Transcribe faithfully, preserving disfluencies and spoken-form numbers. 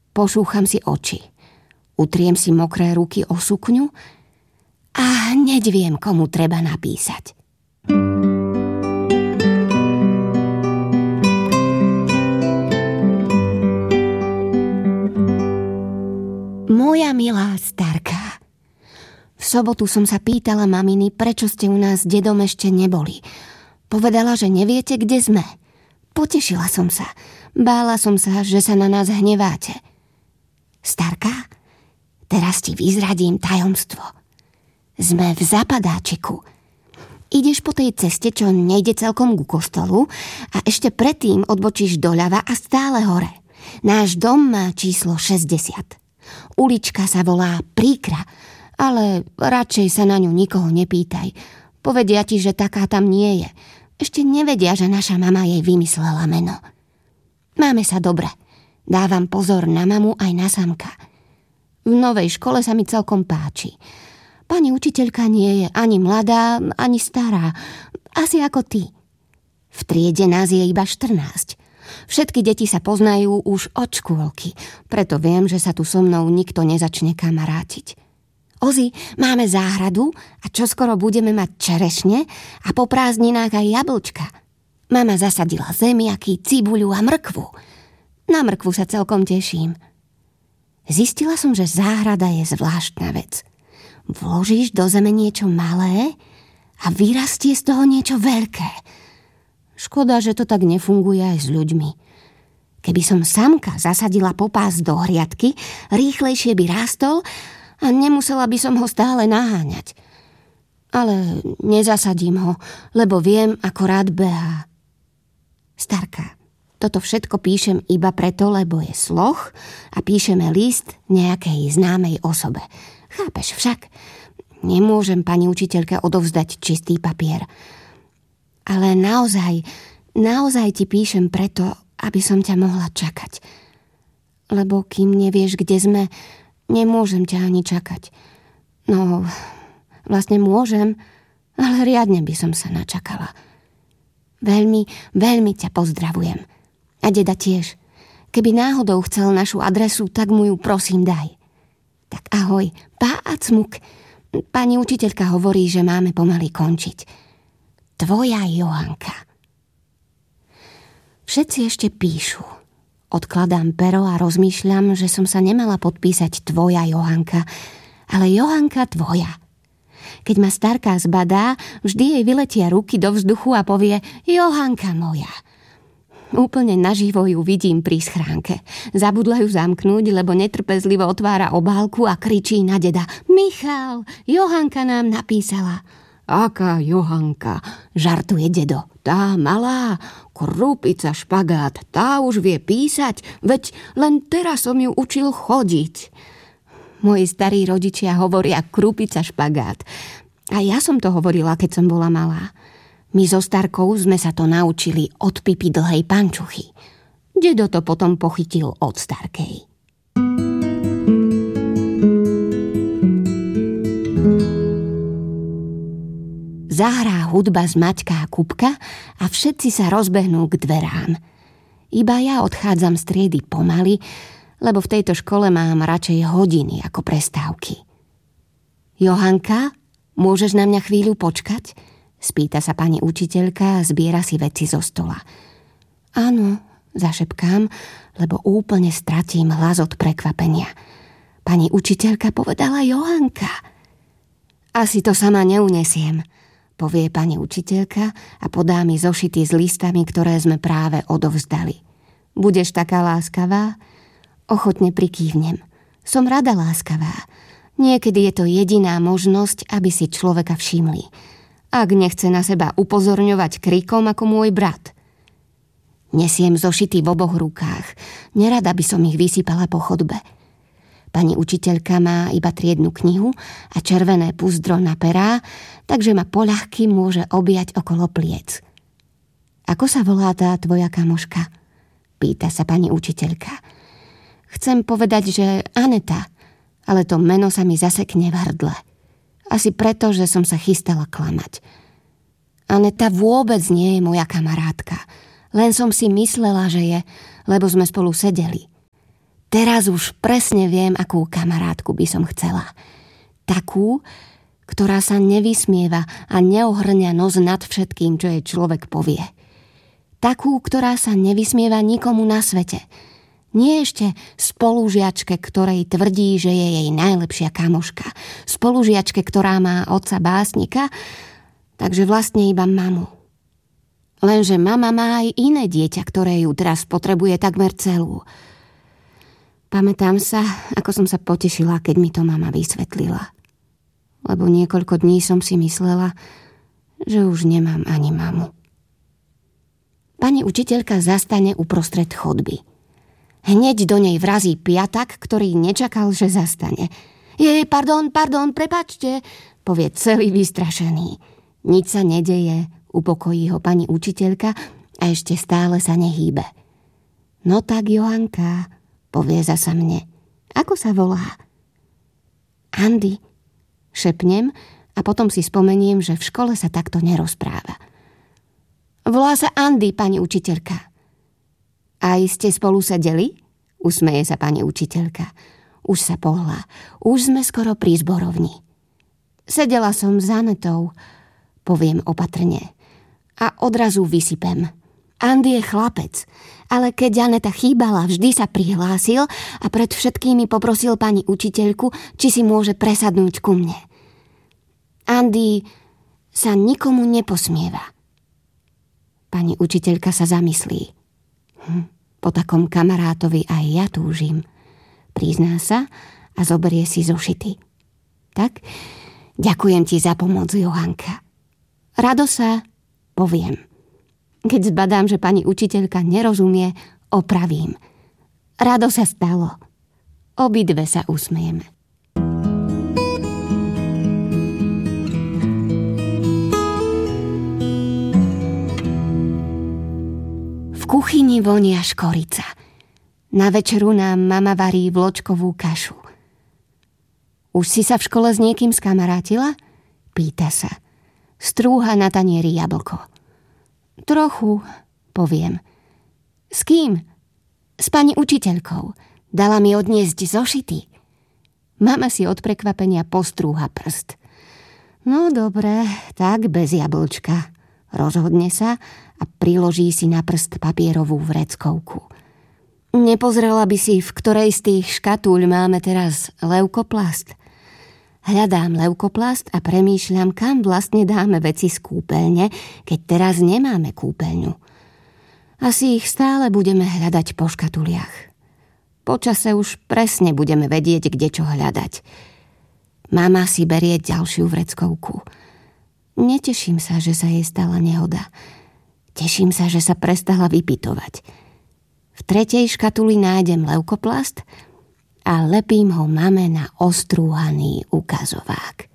Pošúcham si oči. Utriem si mokré ruky o sukňu a hneď viem, komu treba napísať. Moja milá starka, v sobotu som sa pýtala maminy, prečo ste u nás s dedom ešte neboli. Povedala, že neviete, kde sme. Potešila som sa. Bála som sa, že sa na nás hneváte. Starka, teraz ti vyzradím tajomstvo. Sme v Zapadáčiku. Ideš po tej ceste, čo nejde celkom ku kostolu a ešte predtým odbočíš doľava a stále hore. Náš dom má číslo šesťdesiat. Ulička sa volá Príkra, ale radšej sa na ňu nikoho nepýtaj. Povedia ti, že taká tam nie je. Ešte nevedia, že naša mama jej vymyslela meno. Máme sa dobre. Dávam pozor na mamu aj na Samka. V novej škole sa mi celkom páči. Pani učiteľka nie je ani mladá, ani stará. Asi ako ty. V triede nás je iba štrnásť. Všetky deti sa poznajú už od škôlky. Preto viem, že sa tu so mnou nikto nezačne kamarátiť. Ozi, máme záhradu a čoskoro budeme mať čerešne a po prázdninách aj jablčka. Mama zasadila zemiaky, cibuľu a mrkvu. Na mrkvu sa celkom teším. Zistila som, že záhrada je zvláštna vec. Vložíš do zeme niečo malé a vyrastie z toho niečo veľké. Škoda, že to tak nefunguje aj s ľuďmi. Keby som Samka zasadila popás do hriadky, rýchlejšie by rástol a nemusela by som ho stále naháňať. Ale nezasadím ho, lebo viem, ako rád behá. Starka, toto všetko píšem iba preto, lebo je sloh a píšeme list nejakej známej osobe. Chápeš však? Nemôžem pani učiteľke odovzdať čistý papier. Ale naozaj, naozaj ti píšem preto, aby som ťa mohla čakať. Lebo kým nevieš, kde sme, nemôžem ťa ani čakať. No, vlastne môžem, ale riadne by som sa načakala. Veľmi, veľmi ťa pozdravujem. A deda tiež. Keby náhodou chcel našu adresu, tak mu ju prosím daj. Tak ahoj, pá a cmuk. Pani učiteľka hovorí, že máme pomaly končiť. Tvoja Johanka. Všetci ešte píšu. Odkladám pero a rozmýšľam, že som sa nemala podpísať tvoja Johanka, ale Johanka tvoja. Keď ma starka zbadá, vždy jej vyletia ruky do vzduchu a povie Johanka moja. Úplne naživo ju vidím pri schránke. Zabudla ju zamknúť, lebo netrpezlivo otvára obálku a kričí na deda. Michal, Johanka nám napísala. Aká Johanka, žartuje dedo. Tá malá, krúpica špagát, tá už vie písať, veď len teraz som ju učil chodiť. Moji starí rodičia hovoria krúpica špagát. A ja som to hovorila, keď som bola malá. My so starkou sme sa to naučili od Pipy dlhej pančuchy. Dedo to potom pochytil od starkej. Zahrá hudba z Maťka a Kupka a všetci sa rozbehnú k dverám. Iba ja odchádzam z triedy pomaly, lebo v tejto škole mám radšej hodiny ako prestávky. Johanka, môžeš na mňa chvíľu počkať? Spýta sa pani učiteľka a zbiera si veci zo stola. Áno, zašepkám, lebo úplne stratím hlas od prekvapenia. Pani učiteľka povedala Johanka. Asi to sama neunesiem, povie pani učiteľka a podá mi zošity s listami, ktoré sme práve odovzdali. Budeš taká láskavá? Ochotne prikývnem. Som rada láskavá. Niekedy je to jediná možnosť, aby si človeka všimli. Ak nechce na seba upozorňovať krikom ako môj brat. Nesiem zošity v oboch rukách. Nerada by som ich vysypala po chodbe. Pani učiteľka má iba triednu knihu a červené púzdro na perá, takže ma poľahky môže objať okolo pliec. Ako sa volá tá tvoja kamoška? Pýta sa pani učiteľka. Chcem povedať, že Aneta, ale to meno sa mi zasekne v hrdle. Asi preto, že som sa chystala klamať. Aneta vôbec nie je moja kamarátka. Len som si myslela, že je, lebo sme spolu sedeli. Teraz už presne viem, akú kamarátku by som chcela. Takú, ktorá sa nevysmieva a neohrňa nos nad všetkým, čo jej človek povie. Takú, ktorá sa nevysmieva nikomu na svete. Nie ešte spolužiačke, ktorej tvrdí, že je jej najlepšia kamoška. Spolužiačke, ktorá má otca básnika, takže vlastne iba mamu. Lenže mama má aj iné dieťa, ktoré ju teraz potrebuje takmer celú. Pamätám sa, ako som sa potešila, keď mi to mama vysvetlila. Lebo niekoľko dní som si myslela, že už nemám ani mamu. Pani učiteľka zastane uprostred chodby. Hneď do nej vrazí piatak, ktorý nečakal, že zastane. Je, pardon, pardon, prepáčte, povie celý vystrašený. Nič sa nedeje, upokojí ho pani učiteľka a ešte stále sa nehýbe. No tak, Johanka, povie zasa mne. Ako sa volá? Andy, šepnem a potom si spomeniem, že v škole sa takto nerozpráva. Volá sa Andy, pani učiteľka. Aj ste spolu sedeli? Usmeje sa pani učiteľka. Už sa pohla. Už sme skoro pri zborovni. Sedela som s Anetou, poviem opatrne. A odrazu vysypem. Andy je chlapec, ale keď Aneta chýbala, vždy sa prihlásil a pred všetkými poprosil pani učiteľku, či si môže presadnúť ku mne. Andy sa nikomu neposmieva. Pani učiteľka sa zamyslí. Hm, po takom kamarátovi aj ja túžim. Prizná sa a zoberie si zošity. Tak, ďakujem ti za pomoc, Johanka. Rado sa, poviem. Keď zbadám, že pani učiteľka nerozumie, opravím. Rado sa stalo. Obidve sa usmejeme. V kuchyni vonia škorica. Na večeru nám mama varí vločkovú kašu. Už si sa v škole s niekým skamarátila? Pýta sa. Strúha na tanieri jablko. Trochu, poviem. S kým? S pani učiteľkou. Dala mi odniesť zošity. Mama si od prekvapenia postrúha prst. No dobre, tak bez jablčka. Rozhodne sa a priloží si na prst papierovú vreckovku. Nepozrela by si, v ktorej z tých škatúľ máme teraz leukoplast? Hľadám leukoplast a premýšľam, kam vlastne dáme veci z kúpeľne, keď teraz nemáme kúpeľňu. Asi ich stále budeme hľadať po škatuliach. Po čase už presne budeme vedieť, kde čo hľadať. Mama si berie ďalšiu vreckovku. Neteším sa, že sa jej stala nehoda. Teším sa, že sa prestala vypytovať. V tretej škatuli nájdem leukoplast a lepím ho mame na ostrúhaný ukazovák.